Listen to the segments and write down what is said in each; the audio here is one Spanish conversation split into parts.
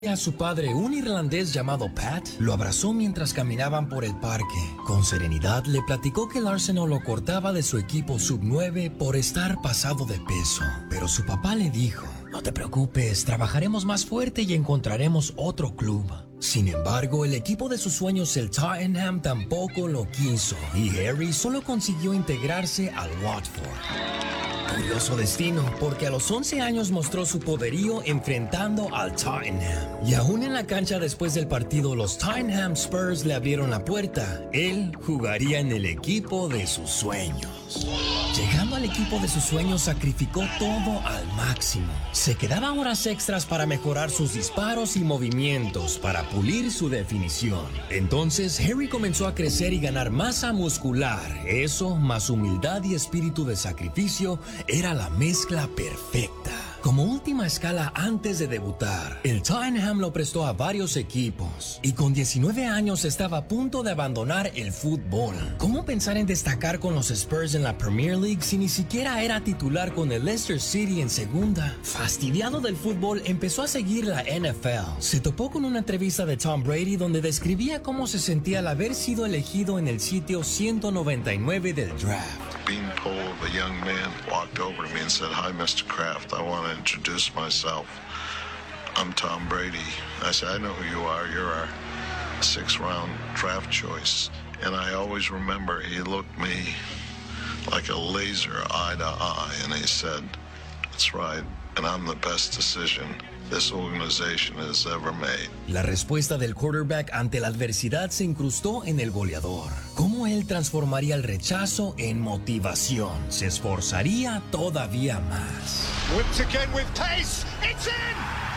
A su padre, un irlandés llamado Pat, lo abrazó mientras caminaban por el parque. Con serenidad le platicó que el Arsenal lo cortaba de su equipo sub-9 por estar pasado de peso. Pero su papá le dijo: "No te preocupes, trabajaremos más fuerte y encontraremos otro club". Sin embargo, el equipo de sus sueños, el Tottenham, tampoco lo quiso, y Harry solo consiguió integrarse al Watford. Curioso destino, porque a los 11 años mostró su poderío enfrentando al Tottenham. Y aún en la cancha después del partido, los Tottenham Spurs le abrieron la puerta. Él jugaría en el equipo de sus sueños. Llegando al equipo de sus sueños, sacrificó todo al máximo. Se quedaba horas extras para mejorar sus disparos y movimientos, para pulir su definición. Entonces, Harry comenzó a crecer y ganar masa muscular. Eso, más humildad y espíritu de sacrificio, era la mezcla perfecta. Como última escala antes de debutar, el Tottenham lo prestó a varios equipos y con 19 años estaba a punto de abandonar el fútbol. ¿Cómo pensar en destacar con los Spurs en la Premier League si ni siquiera era titular con el Leicester City en segunda? Fastidiado del fútbol, empezó a seguir la NFL. Se topó con una entrevista de Tom Brady donde describía cómo se sentía al haber sido elegido en el sitio 199 del draft. Being told, a young man walked over to me and said, "Hi, Mr. Kraft. I want to introduce myself. I'm Tom Brady." I said, "I know who you are. You're our 6th-round draft choice." And I always remember he looked me like a laser eye to eye, and he said, "That's right, and I'm the best decision this organization has ever made." La respuesta del quarterback ante la adversidad se incrustó en el goleador. Cómo él transformaría el rechazo en motivación. Se esforzaría todavía más. Whipped again with pace. It's in!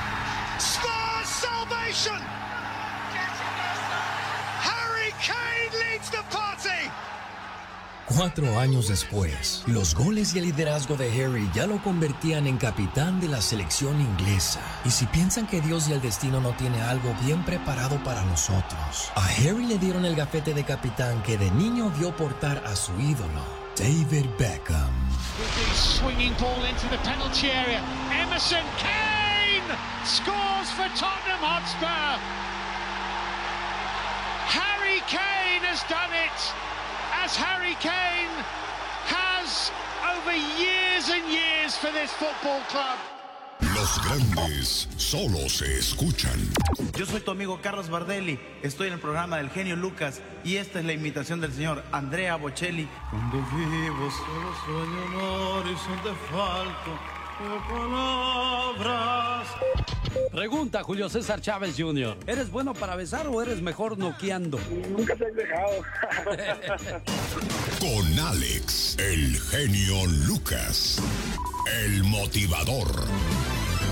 Spurs salvation! Harry Kane leads the party! 4 años después, los goles y el liderazgo de Harry ya lo convertían en capitán de la selección inglesa. Y si piensan que Dios y el destino no tiene algo bien preparado para nosotros, a Harry le dieron el gafete de capitán que de niño vio portar a su ídolo, David Beckham. With the swinging ball into the penalty area, Emerson Kane scores for Tottenham Hotspur. Harry Kane has done it. As Harry Kane has over years and years for this football club. Los grandes solo se escuchan. Yo soy tu amigo Carlos Bardelli, estoy en el programa del genio Lucas y esta es la imitación del señor Andrea Bocelli. Cuando vivo solo sueño un horizonte falto de palabras. Pregunta Julio César Chávez Jr. ¿Eres bueno para besar o eres mejor noqueando? Nunca se ha dejado. Con Alex, el genio Lucas, el motivador.